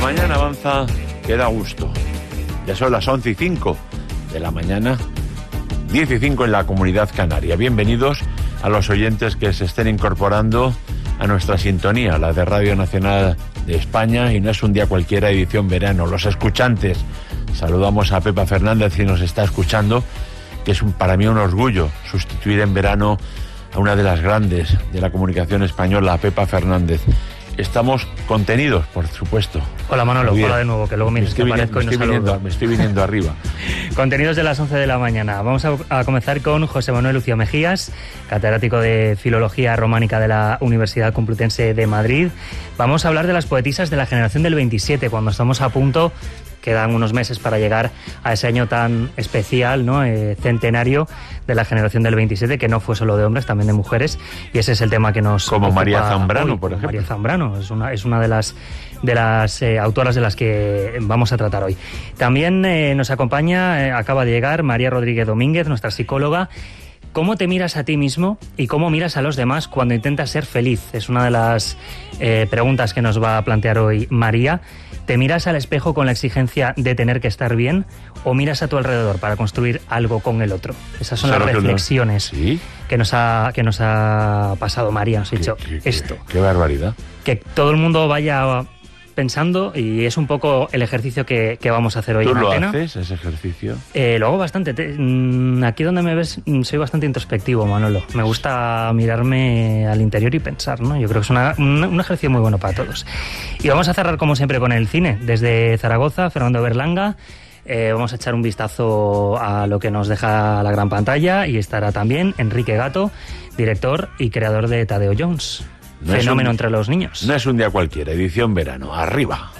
mañana avanza que da gusto. Ya son las 11:05 de la mañana, 10:05 en la Comunidad Canaria. Bienvenidos a los oyentes que se estén incorporando a nuestra sintonía, la de Radio Nacional de España, y no es un día cualquiera, edición verano. Los escuchantes, saludamos a Pepa Fernández, si nos está escuchando, que es para mí un orgullo sustituir en verano a una de las grandes de la comunicación española, a Pepa Fernández. Estamos contenidos, por supuesto. Hola Manolo, hola de nuevo, que luego mires que aparezco y no saludo. Me estoy viniendo arriba. Contenidos de las 11 de la mañana. Vamos a comenzar con José Manuel Lucio Mejías, catedrático de Filología Románica de la Universidad Complutense de Madrid. Vamos a hablar de las poetisas de la generación del 27, cuando estamos a punto, quedan unos meses para llegar a ese año tan especial, ¿no? Centenario de la generación del 27, que no fue solo de hombres, también de mujeres, y ese es el tema que nos como María Zambrano, hoy, por ejemplo. María Zambrano es una de las autoras de las que vamos a tratar hoy. También nos acompaña, acaba de llegar, María Rodríguez Domínguez, nuestra psicóloga. ¿Cómo te miras a ti mismo y cómo miras a los demás cuando intentas ser feliz? Es una de las preguntas que nos va a plantear hoy María. ¿Te miras al espejo con la exigencia de tener que estar bien o miras a tu alrededor para construir algo con el otro? Esas son las reflexiones ¿sí? que nos ha pasado María. Nos ha dicho esto. Qué barbaridad. Que todo el mundo vaya pensando, y es un poco el ejercicio que vamos a hacer hoy en Antena. ¿Tú lo haces, ese ejercicio? Lo hago bastante. Aquí donde me ves soy bastante introspectivo, Manolo. Me gusta mirarme al interior y pensar, ¿no? Yo creo que es un ejercicio muy bueno para todos. Y vamos a cerrar como siempre con el cine. Desde Zaragoza, Fernando Berlanga. Vamos a echar un vistazo a lo que nos deja la gran pantalla, y estará también Enrique Gato, director y creador de Tadeo Jones. Fenómeno entre los niños. No es un día cualquiera, edición verano. ¡Arriba!